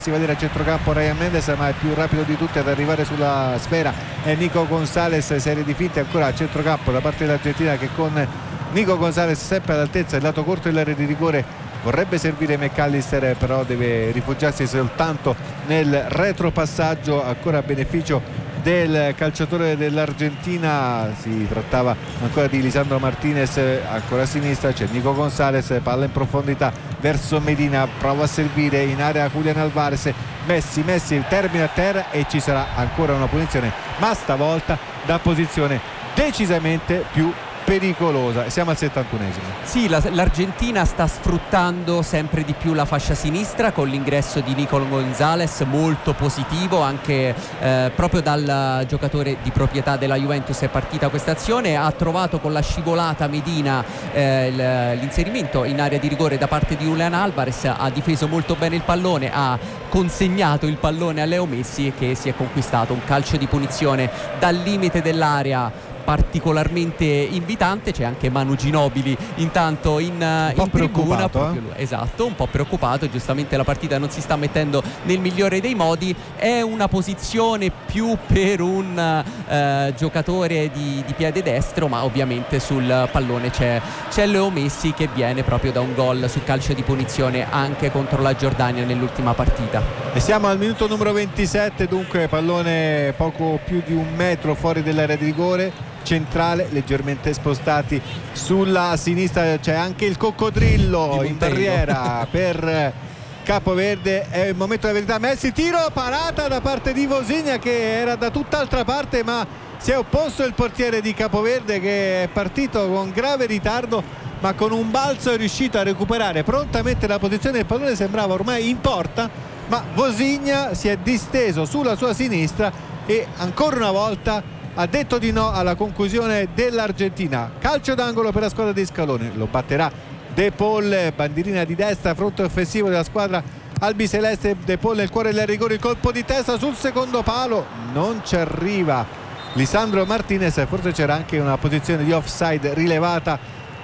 Si va a dire a centrocampo Ryan Mendes, ma è più rapido di tutti ad arrivare sulla sfera è Nico Gonzalez. Serie di finte ancora a centrocampo da parte dell'Argentina, che con Nico Gonzalez sempre all'altezza del lato corto dell'area di rigore vorrebbe servire McAllister, però deve rifugiarsi soltanto nel retropassaggio ancora a beneficio del calciatore dell'Argentina. Si trattava ancora di Lisandro Martinez, ancora a sinistra c'è Nico Gonzalez, palla in profondità verso Medina, prova a servire in area Julián Álvarez, Messi termina a terra e ci sarà ancora una punizione, ma stavolta da posizione decisamente più pericolosa. Siamo al 71esimo. Sì, l'Argentina sta sfruttando sempre di più la fascia sinistra con l'ingresso di Nico Gonzalez, molto positivo anche proprio dal giocatore di proprietà della Juventus. È partita questa azione, ha trovato con la scivolata Medina l'inserimento in area di rigore da parte di Julián Álvarez, ha difeso molto bene il pallone, ha consegnato il pallone a Leo Messi, che si è conquistato un calcio di punizione dal limite dell'area particolarmente invitante. C'è anche Manu Ginobili intanto in tribuna, esatto, un po' preoccupato, giustamente la partita non si sta mettendo nel migliore dei modi. È una posizione più per un giocatore di piede destro, ma ovviamente sul pallone c'è Leo Messi, che viene proprio da un gol su calcio di punizione anche contro la Giordania nell'ultima partita. E siamo al minuto numero 27, dunque pallone poco più di un metro fuori dell'area di rigore centrale, leggermente spostati sulla sinistra. C'è anche il coccodrillo in barriera per Capoverde. È il momento della verità. Messi, tiro, parata da parte di Vozinha, che era da tutt'altra parte, ma si è opposto il portiere di Capoverde, che è partito con grave ritardo, ma con un balzo è riuscito a recuperare prontamente la posizione. Il pallone sembrava ormai in porta, ma Vozinha si è disteso sulla sua sinistra e ancora una volta ha detto di no alla conclusione dell'Argentina. Calcio d'angolo per la squadra di Scaloni, lo batterà De Paul, bandierina di destra, fronte offensivo della squadra albiceleste. De Paul nel cuore del rigore, il colpo di testa sul secondo palo, non ci arriva Lisandro Martinez. Forse c'era anche una posizione di offside rilevata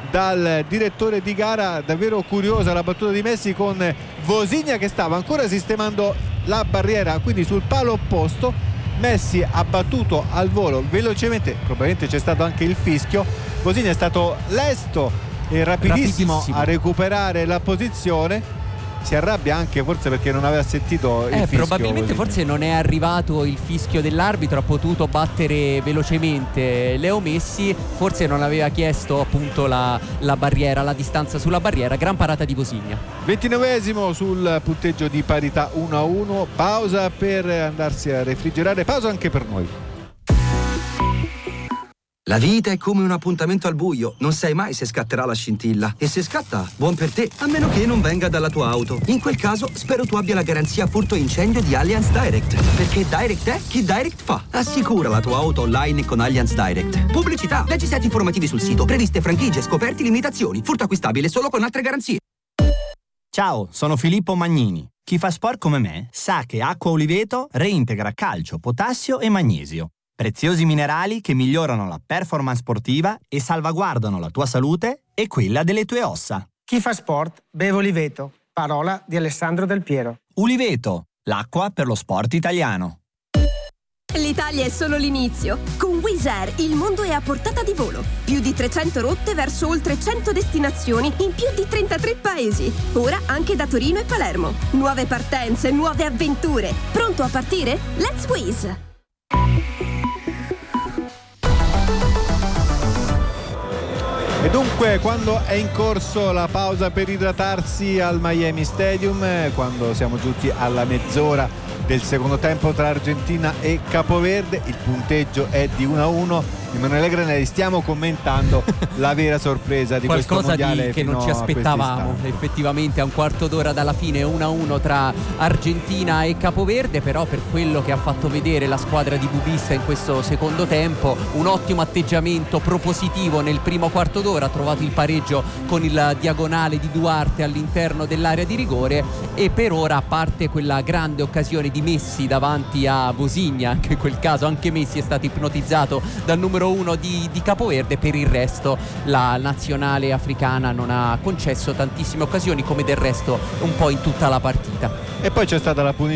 dal direttore di gara. Davvero curiosa la battuta di Messi con Vozinha che stava ancora sistemando la barriera, quindi sul palo opposto. Messi ha battuto al volo velocemente, probabilmente c'è stato anche il fischio. Vozinha è stato lesto e rapidissimo a recuperare la posizione. Si arrabbia anche forse perché non aveva sentito il fischio. Probabilmente forse non è arrivato il fischio dell'arbitro, ha potuto battere velocemente Leo Messi, forse non aveva chiesto appunto la barriera, la distanza sulla barriera. Gran parata di Vozinha. 29esimo sul punteggio di parità 1-1, pausa per andarsi a refrigerare, pausa anche per noi. La vita è come un appuntamento al buio, non sai mai se scatterà la scintilla. E se scatta, buon per te, a meno che non venga dalla tua auto. In quel caso, spero tu abbia la garanzia furto incendio di Allianz Direct. Perché Direct è chi Direct fa. Assicura la tua auto online con Allianz Direct. Pubblicità, leggi i set informativi sul sito, previste franchigie, scoperti, limitazioni. Furto acquistabile solo con altre garanzie. Ciao, sono Filippo Magnini. Chi fa sport come me sa che Acqua Oliveto reintegra calcio, potassio e magnesio. Preziosi minerali che migliorano la performance sportiva e salvaguardano la tua salute e quella delle tue ossa. Chi fa sport beve Oliveto. Parola di Alessandro Del Piero. Uliveto, l'acqua per lo sport italiano. L'Italia è solo l'inizio. Con Wizz Air il mondo è a portata di volo. Più di 300 rotte verso oltre 100 destinazioni in più di 33 paesi. Ora anche da Torino e Palermo. Nuove partenze, nuove avventure. Pronto a partire? Let's Wizz! E dunque, quando è in corso la pausa per idratarsi al Miami Stadium, quando siamo giunti alla mezz'ora del secondo tempo tra Argentina e Capoverde, il punteggio è di 1-1. Emanuele Granelli, stiamo commentando la vera sorpresa di questo mondiale che non ci aspettavamo. Effettivamente a un quarto d'ora dalla fine 1-1 tra Argentina e Capoverde, però per quello che ha fatto vedere la squadra di Bubista in questo secondo tempo, un ottimo atteggiamento propositivo nel primo quarto d'ora, ha trovato il pareggio con il diagonale di Duarte all'interno dell'area di rigore e per ora, a parte quella grande occasione di Messi davanti a Vozinha, anche in quel caso anche Messi è stato ipnotizzato dal numero numero 1 di Capoverde. Per il resto la nazionale africana non ha concesso tantissime occasioni, come del resto un po' in tutta la partita. E poi c'è stata la punizione